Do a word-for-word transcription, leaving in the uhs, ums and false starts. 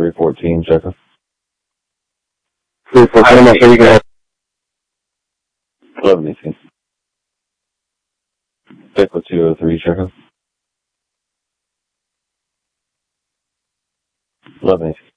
three fourteen, check up. three fourteen, I'm not sure you can have. eleven eighteen. Stick with two oh three, check up. eleven eighteen.